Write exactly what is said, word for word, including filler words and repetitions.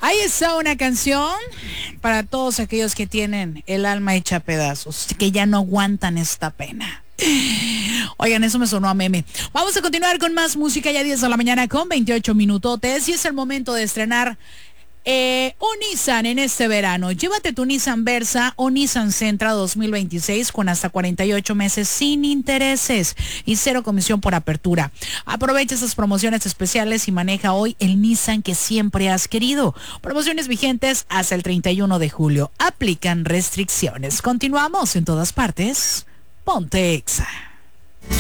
Ahí está una canción para todos aquellos que tienen el alma hecha pedazos, que ya no aguantan esta pena. Oigan, eso me sonó a meme. Vamos a continuar con más música, ya diez de la mañana con veintiocho minutotes, y es el momento de estrenar Eh, un Nissan en este verano. Llévate tu Nissan Versa o Nissan Sentra dos mil veintiséis con hasta cuarenta y ocho meses sin intereses y cero comisión por apertura. Aprovecha esas promociones especiales y maneja hoy el Nissan que siempre has querido. Promociones vigentes hasta el treinta y uno de julio. Aplican restricciones. Continuamos en todas partes. Ponte Exa.